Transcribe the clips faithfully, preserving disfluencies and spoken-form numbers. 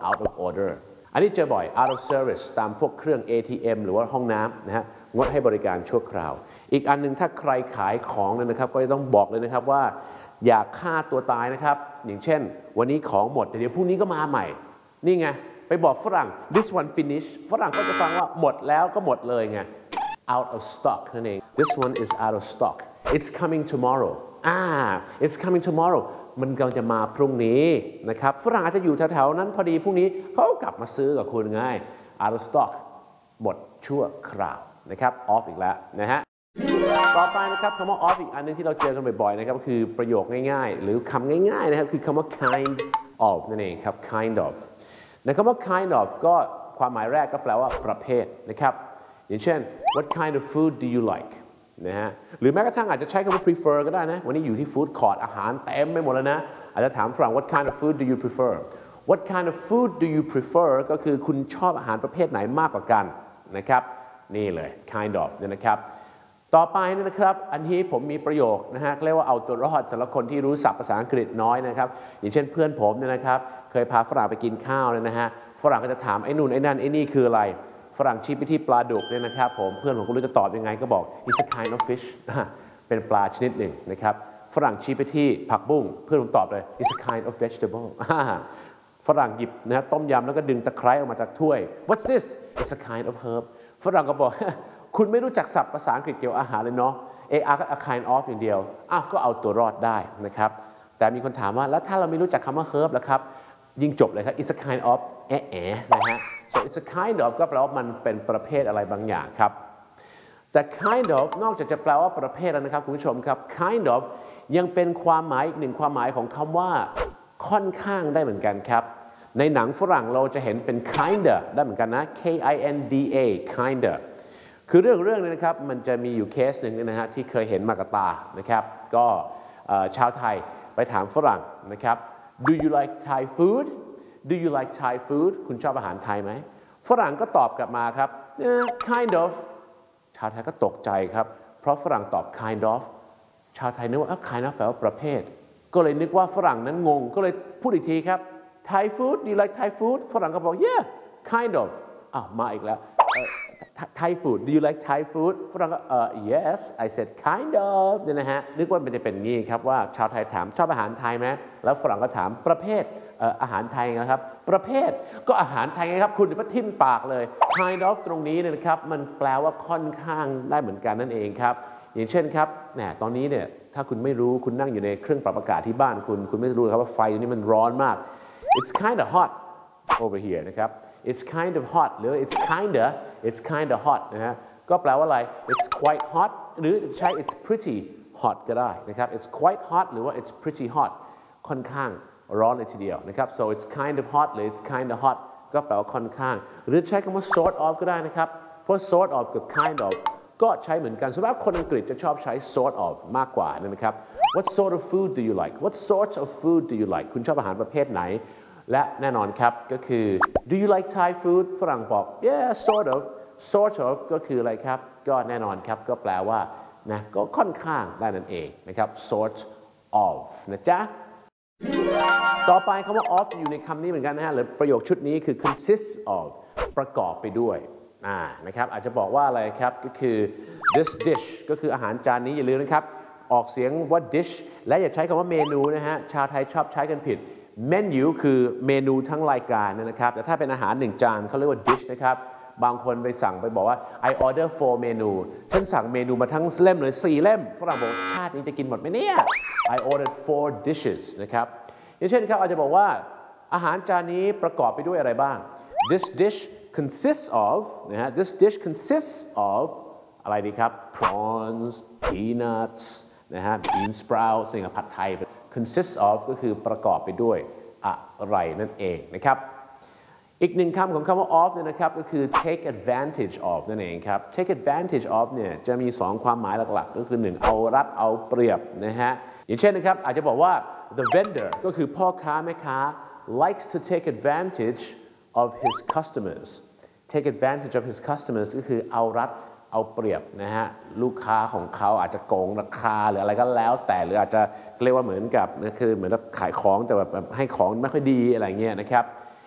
out of order อันนี้เจอบ่อย out of service ตามพวกเครื่อง เอ ที เอ็ม หรือว่าห้องน้ำนะฮะงดให้บริการชั่วคราวอีกอันนึงถ้าใครขายของเนี่ยนะครับก็จะต้องบอกเลยนะครับว่าอย่าฆ่าตัวตายนะครับอย่างเช่นวันนี้ของหมดแต่เดี๋ยวพรุ่งนี้ก็มาใหม่นี่ไงไปบอกฝรั่ง this one finish ฝรั่งก็จะฟังว่าหมดแล้วก็หมดเลยไง out of stock นั่นเอง this one is out of stock it's coming tomorrow อ่า it's coming tomorrow มันกำลังจะมาพรุ่งนี้นะครับฝรั่งอาจจะอยู่แถวๆนั้นพอดีพรุ่งนี้เขาก็กลับมาซื้อกับคุณไง out of stock หมดชั่วคราวนะครับ off อีกแล้วนะฮะต่อไปนะครับคำว่า off อีกอันนึงที่เราเจอกันบ่อยๆนะครับก็คือประโยคง่ายๆหรือคำง่ายๆนะครับคือคำว่า kind of นั่นเองครับ kind of ในคำว่า kind of ก็ความหมายแรกก็แปลว่าประเภทนะครับอย่างเช่น what kind of food do you like นะฮะหรือแม้กระทั่งอาจจะใช้คำว่า prefer ก็ได้นะวันนี้อยู่ที่ food court อาหารเต็มไปหมดแล้วนะอาจจะถามฝรั่ง what kind of food do you prefer what kind of food do you prefer ก็คือคุณชอบอาหารประเภทไหนมากกว่ากันนะครับนี่เลย kind of เนี่ยนะครับต่อไปนะครับอันที่ผมมีประโยคนะฮะเรียกว่าเอาตัวรอดสำหรับคนที่รู้ศัพท์ภาษาอังกฤษน้อยนะครับอย่างเช่นเพื่อนผมเนี่ยนะครับเคยพาฝรั่งไปกินข้าวเนี่ยนะฮะฝรั่งก็จะถามไอ้นู่นไอ้นั่นไอ้นี่คืออะไรฝรั่งชี้ไปที่ปลาดุกเนี่ยนะครับผมเพื่อนผมก็รู้จะตอบยังไงก็บอก it's a kind of fish เป็นปลาชนิดหนึ่งนะครับฝรั่งชี้ไปที่ผักบุ้งเพื่อนผมตอบเลย it's a kind of vegetable ฝรั่งหยิบนะฮะต้มยำแล้วก็ดึงตะไคร้ออกมาจากถ้วย what's this it's a kind of herb ฝรั่งก็บอกคุณไม่รู้จักศัพท์ภาษาอังกฤษเกี่ยวกับอาหารเลยเนาะ เอ อาร์ ก็ a kind of อย่างเดียวอ้าวก็เอาตัวรอดได้นะครับแต่มีคนถามว่าแล้วถ้าเราไม่รู้จักคำว่า herb ล่ะครับยิ่งจบเลยครับ it's a kind of แอะแอะนะฮะ so it's a kind of ก็แปลว่ามันเป็นประเภทอะไรบางอย่างครับแต่ kind of นอกจากจะแปลว่าประเภทแล้วนะครับคุณผู้ชมครับ kind of ยังเป็นความหมายอีกหนึ่งความหมายของคำว่าค่อนข้างได้เหมือนกันครับในหนังฝรั่งเราจะเห็นเป็น kinda ได้เหมือนกันนะ K I N D A kindaคือเรื่องเรื่องนี้นะครับมันจะมีอยู่เคสหนึ่งนะฮะที่เคยเห็นมากับตานะครับก็ชาวไทยไปถามฝรั่งนะครับ Do you like Thai food Do you like Thai food คุณชอบอาหารไทยไหมฝรั่งก็ตอบกลับมาครับ kind of ชาวไทยก็ตกใจครับเพราะฝรั่งตอบ kind of ชาวไทยนึกว่า kind of แปลว่าประเภทก็เลยนึกว่าฝรั่งนั้นงงก็เลยพูดอีกทีครับ Thai food Do you like Thai food ฝรั่งก็บอก yeah kind of อ้าวมาอีกแล้วThai food Do you like Thai food ฝรั่งก็ uh, yes I said kind of เนี่ยนะฮะนึกว่ามันจะเป็นงี้ครับว่าชาวไทยถามชอบอาหารไทยไหมแล้วฝรั่งก็ถามประเภทอาหารไทยนะครับประเภทก็อาหารไทยไงครับคุณมาทิ่มปากเลย kind of ตรงนี้เนี่ยนะครับมันแปลว่าค่อนข้างได้เหมือนกันนั่นเองครับอย่างเช่นครับแหมตอนนี้เนี่ยถ้าคุณไม่รู้คุณนั่งอยู่ในเครื่องปรับอากาศที่บ้านคุณคุณไม่รู้ครับว่าไฟนี่มันร้อนมาก it's kind of hot over here นะครับ it's kind of hot หรือ it's kinda it's kinda hot นะฮะก็แปลว่าอะไร it's quite hot หรือใช้ it's pretty hot ก็ได้นะครับ it's quite hot หรือว่า it's pretty hot ค่อนข้างร้อนเลยทีเดียวนะครับ so it's kind of hot หรือ it's kinda hot ก็แปลว่าค่อนข้างหรือใช้คำว่า sort of ก็ได้นะครับเพราะ sort of กับ kind of ก็ใช้เหมือนกันส่วนมากคนอังกฤษจะชอบใช้ sort of มากกว่านะครับ what sort of food do you like what sorts of food do you like คุณชอบอาหารประเภทไหนและแน่นอนครับก็คือ do you like Thai food ฝรั่งบอก yeah sort of sort of ก็คืออะไรครับก็แน่นอนครับก็แปลว่านะก็ค่อนข้างได้นั่นเองนะครับ sort of นะจ๊ะต่อไปคำว่า of อยู่ในคำนี้เหมือนกันนะฮะหรือประโยคชุดนี้คือ consists of ประกอบไปด้วยอ่านะครับอาจจะบอกว่าอะไรครับก็คือ this dish ก็คืออาหารจานนี้อย่าลืมนะครับออกเสียงว่า dish และอย่าใช้คำว่าเมนูนะฮะชาวไทยชอบใช้กันผิดเมนูคือเมนูทั้งรายการนะครับแต่ถ้าเป็นอาหารหนึ่งจานเขาเรียกว่า dish นะครับบางคนไปสั่งไปบอกว่า I order four เมนูฉันสั่งเมนูมาทั้งเล่มเลยสี่เล่มฝรั่งบอกชาตินี้จะกินหมดไหมเนี่ย I ordered four dishes นะครับอย่างเช่นครับอาจจะบอกว่าอาหารจานนี้ประกอบไปด้วยอะไรบ้าง This dish consists of นะฮะ This dish consists of อะไรดีครับ prawns peanuts นะฮะ bean sprouts สิ่งผัดไทยconsists of ก็คือประกอบไปด้วยอะไรนั่นเองนะครับอีกหนึ่งคำของคำว่า of เนี่ยนะครับก็คือ take advantage of นั่นเองครับ take advantage of เนี่ยจะมีสองความหมายหลักๆก็คือหนึ่งเอารัดเอาเปรียบนะฮะอย่างเช่นนะครับอาจจะบอกว่า the vendor ก็คือพ่อค้าแม่ค้า likes to take advantage of his customers take advantage of his customers ก็คือเอารัดเอาเปรียบนะฮะลูกค้าของเขาอาจจะโกงราคาหรืออะไรก็แล้วแต่หรืออาจจะเรียกว่าเหมือนกับนะคือเหมือนกับขายของแต่แบบให้ของไม่ค่อยดีอะไรเงี้ยนะครับ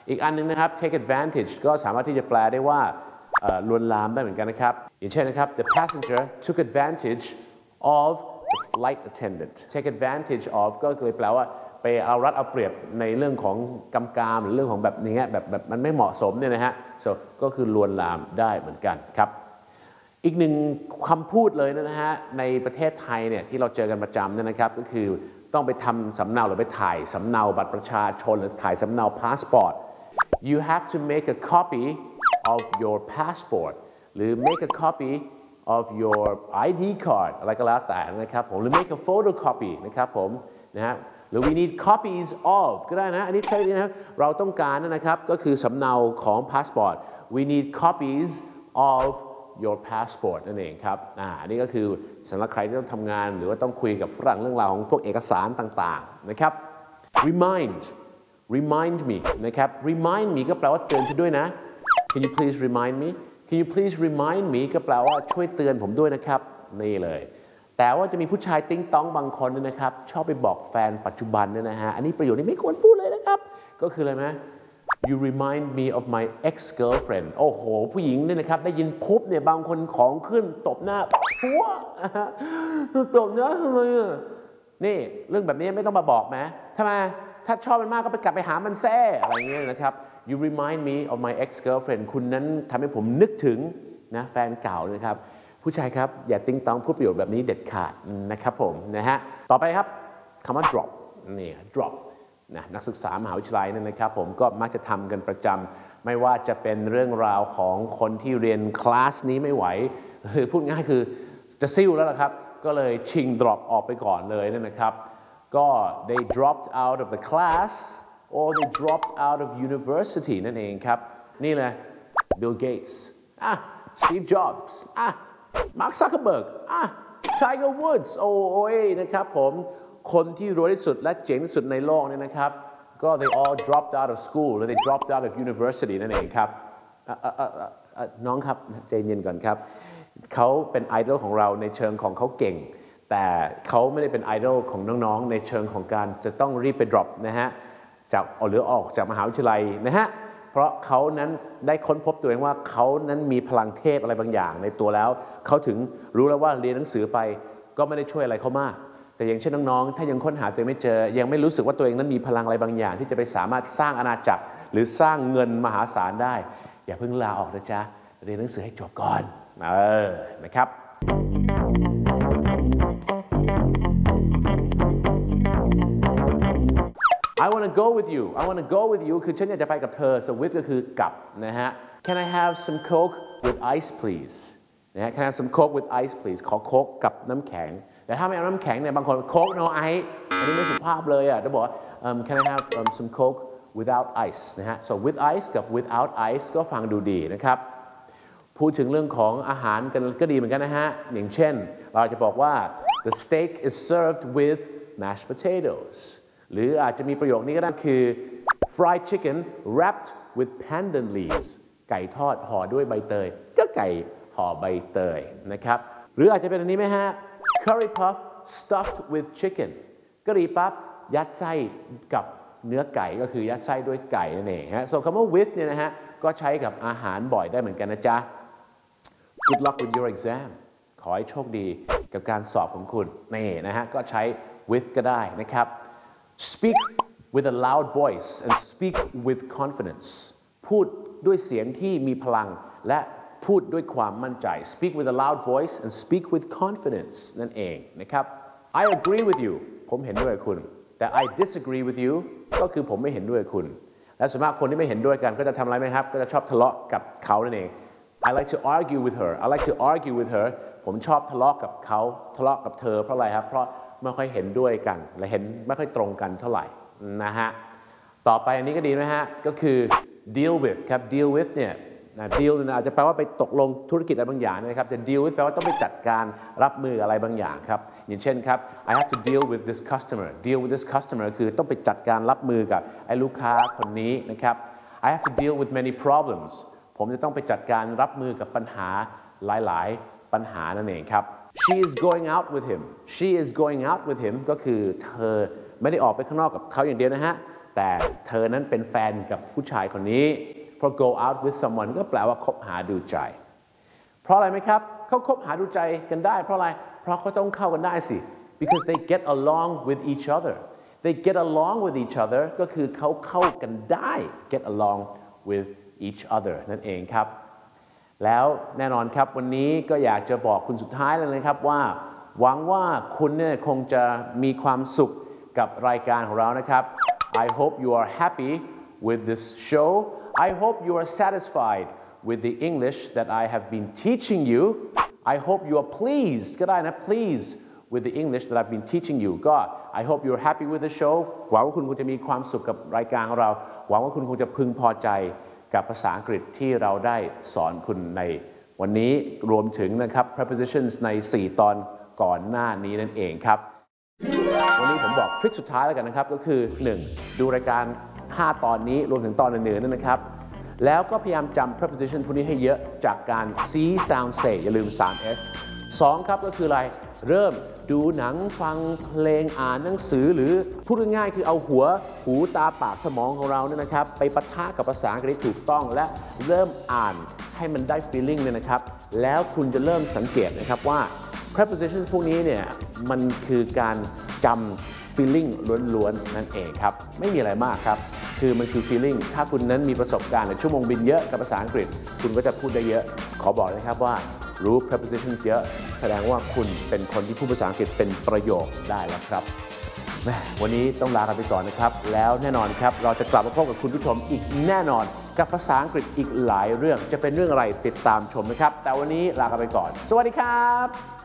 อีกอันนึงนะครับ take advantage ก็สามารถที่จะแปลได้ว่าลวนลามได้เหมือนกันนะครับอย่างเช่นนะครับ the passenger took advantage of the flight attendant take advantage of ก็เลยแปลว่าไปเอารัดเอาเปรียบในเรื่องของกำกามหรือเรื่องของแบบนี้แบบแบบมันไม่เหมาะสมเนี่ยนะฮะ so ก็คือลวนลามได้เหมือนกันครับอีกหนึ่งคำพูดเลยนะฮะในประเทศไทยเนี่ยที่เราเจอกันประจำเนี่ยนะครับก็คือต้องไปทำสำเนาหรือไปถ่ายสำเนาบัตรประชาชนหรือถ่ายสำเนาพาสปอร์ต you have to make a copy of your passport หรือ make a copy of your ไอ ดี card อะไรก็แล้วแต่นะครับผมหรือ make a photocopy นะครับผมนะฮะหรือ we need copies of ก็ได้นะอันนี้ใช่นะครับเราต้องการนะครับก็คือสำเนาของพาสปอร์ต we need copies of your passport นั่นเองครับอ่าอันนี้ก็คือสำหรับใครที่ต้องทำงานหรือว่าต้องคุยกับฝรั่งเรื่องราวของพวกเอกสารต่างๆนะครับ remind remind me นะครับ remind me ก็แปลว่าเตือนฉันด้วยนะ can you please remind me can you please remind me ก็แปลว่าช่วยเตือนผมด้วยนะครับนี่เลยแต่ว่าจะมีผู้ชายติ๊งต้องบางคนนะครับชอบไปบอกแฟนปัจจุบันเนี่ยนะฮะอันนี้ประโยชน์นี้ไม่ควรพูดเลยนะครับก็คืออะไรไหมYou remind me of my ex-girlfriend โอ้โหผู้หญิงเนี่ยนะครับได้ยินปุ๊บเนี่ยบางคนของขึ้นตบหน้าพัวตบหน้าทำไมอ่ะนี่เรื่องแบบนี้ไม่ต้องมาบอกไหมทำไมถ้าชอบมันมากก็ไปกลับไปหามันแซ่อะไรเงี้ยนะครับ You remind me of my ex-girlfriend คุณนั้นทำให้ผมนึกถึงนะแฟนเก่านะครับผู้ชายครับอย่าติ้งต้องพูดประโยชน์แบบนี้เด็ดขาดนะครับผมนะฮะต่อไปครับคำว่า drop นี่ dropนะนักศึกษามหาวิทยาลัยนั่นนะครับผมก็มักจะทำกันประจำไม่ว่าจะเป็นเรื่องราวของคนที่เรียนคลาสนี้ไม่ไหวหรือพูดง่ายคือจะซิ่วแล้วล่ะครับก็เลยชิง drop ออกไปก่อนเลยนั่นนะครับก็ they dropped out of the class or they dropped out of university นั่นเองครับนี่เลย Bill Gates อ่ะ Steve Jobs อ่ะ Mark Zuckerberg อ่ะ Tiger Woods โอ้ยนะครับผมคนที่รวยที่สุดและเจ๋งที่สุดในโลกเนี่ยนะครับก็ they all dropped out of school หรือ they dropped out of university นั่นเองครับน้องครับใจเย็นก่อนครับเขาเป็นไอดอลของเราในเชิงของเขาเก่งแต่เขาไม่ได้เป็นไอดอลของน้องๆในเชิงของการจะต้องรีบไป drop นะฮะจากหรือออกจากมหาวิทยาลัยนะฮะเพราะเขานั้นได้ค้นพบตัวเองว่าเขานั้นมีพลังเทพอะไรบางอย่างในตัวแล้วเขาถึงรู้แล้วว่าเรียนหนังสือไปก็ไม่ได้ช่วยอะไรเขามากแต่อย่างเช่นน้องๆถ้ายังค้นหาตัวเองไม่เจอยังไม่รู้สึกว่าตัวเองนั้นมีพลังอะไรบางอย่างที่จะไปสามารถสร้างอาณาจักรหรือสร้างเงินมหาศาลได้อย่าเพิ่งลาออกนะจ๊ะเรียนหนังสือให้จบก่อนเออนะครับ I want to go with you I want to go with you คือฉันอยากจะไปกับเธอ so with ก็คือกับนะฮะ Can I have some Coke with ice please นะฮะ Can I have some Coke with ice please ขอโค้กกับน้ำแข็งแต่ถ้าไม่เอาน้ำแข็งเนี่ยบางคนโค้ก no ice อันนี้ไม่สุภาพเลยอ่ะต้องบอกว่า um, Can I have um, some Coke without ice นะฮะ so with ice กับ without ice ก็ฟังดูดีนะครับพูดถึงเรื่องของอาหารกันก็ดีเหมือนกันนะฮะอย่างเช่นเราจะบอกว่า the steak is served with mashed potatoes หรืออาจจะมีประโยคนี้ก็ได้คือ fried chicken wrapped with pandan leaves ไก่ทอดห่อด้วยใบเตยก็ไก่ห่อใบเตยนะครับหรืออาจจะเป็นอันนี้ไหมฮะcurry puff stuffed with chicken กะหรี่ปั๊บยัดไส้กับเนื้อไก่ก็คือยัดไส้ด้วยไก่นั่นเองฮะส่วนคำว่า with เนี่ยนะฮะก็ใช้กับอาหารบ่อยได้เหมือนกันนะจ๊ะ Good luck with your exam ขอให้โชคดีกับการสอบของคุณนี่นะฮะก็ใช้ with ก็ได้นะครับ Speak with a loud voice and speak with confidence พูดด้วยเสียงที่มีพลังและพูดด้วยความมั่นใจ Speak with a loud voice and speak with confidence นั่นเองนะครับ I agree with you ผมเห็นด้วยกับคุณแต่ I disagree with you ก็คือผมไม่เห็นด้วยกับคุณและส่วนมากคนที่ไม่เห็นด้วยกันก็จะทำอะไรไหมครับก็จะชอบทะเลาะกับเขานั่นเอง I like to argue with her I like to argue with her ผมชอบทะเลาะกับเขาทะเลาะกับเธอเพราะอะไรครับเพราะไม่ค่อยเห็นด้วยกันและเห็นไม่ค่อยตรงกันเท่าไหร่นะฮะต่อไปอันนี้ก็ดีนะฮะก็คือ deal with ครับ deal with เนี่ยนะ deal อาจจะแปลว่าไปตกลงธุรกิจอะไรบางอย่างนะครับแต่ deal with แปลว่าต้องไปจัดการรับมืออะไรบางอย่างครับอย่างเช่นครับ I have to deal with this customer deal with this customer คือต้องไปจัดการรับมือกับไอ้ลูกค้าคนนี้นะครับ I have to deal with many problems ผมจะต้องไปจัดการรับมือกับปัญหาหลายๆปัญหานั่นเองครับ She is going out with him She is going out with him ก็คือเธอไม่ได้ออกไปข้างนอกกับเขาอย่างเดียวนะฮะแต่เธอนั้นเป็นแฟนกับผู้ชายคนนี้เพราะ go out with someone ก็แปลว่าคบหาดูใจเพราะอะไรไหมครับเขาคบหาดูใจกันได้เพราะอะไรเพราะเขาต้องเข้ากันได้สิ because they get along with each other they get along with each other ก็คือเขาเข้ากันได้ get along with each other นั่นเองครับแล้วแน่นอนครับวันนี้ก็อยากจะบอกคุณสุดท้ายเลยนะครับว่าหวังว่าคุณเนี่ยคงจะมีความสุขกับรายการของเรานะครับ I hope you are happy with this show I hope you are satisfied with the English that I have been teaching you I hope you are pleased ก็ได้นะ pleased with the English that I've been teaching you ก็ I hope you're happy with the show หวังว่าคุณคงจะมีความสุขกับรายการของเราหวังว่าคุณคงจะพึงพอใจกับภาษาอังกฤษที่เราได้สอนคุณในวันนี้รวมถึงนะครับ prepositions ในสี่ตอนก่อนหน้านี้นั่นเองครับวันนี้ผมบอกทริคสุดท้ายแล้วกันนะครับก็คือหนึ่งดูรายการห้าตอนนี้รวมถึงตอนอื่นๆนั่นนะครับแล้วก็พยายามจำ preposition พวกนี้ให้เยอะจากการ see sound say อย่าลืม ทรี เอส สองครับก็คืออะไรเริ่มดูหนังฟังเพลงอ่านหนังสือหรือพูดง่ายๆคือเอาหัวหูตาปากสมองของเราเนี่ยนะครับไปปะทะกับภาษาอังกฤษถูกต้องและเริ่มอ่านให้มันได้ feeling เนี่ยนะครับแล้วคุณจะเริ่มสังเกตนะครับว่า preposition พวกนี้เนี่ยมันคือการจำ feeling ล้วนๆนั่นเองครับไม่มีอะไรมากครับคือมันคือ feeling ถ้าคุณนั้นมีประสบการณ์ในชั่วโมงบินเยอะกับภาษาอังกฤษคุณก็จะพูดได้เยอะขอบอกเลยครับว่ารู้ prepositions เยอะแสดงว่าคุณเป็นคนที่พูดภาษาอังกฤษเป็นประโยคได้แล้วครับวันนี้ต้องลากันไปก่อนนะครับแล้วแน่นอนครับเราจะกลับมาพบกับคุณผู้ชมอีกแน่นอนกับภาษาอังกฤษอีกหลายเรื่องจะเป็นเรื่องอะไรติดตามชมนะครับแต่วันนี้ลากันไปก่อนสวัสดีครับ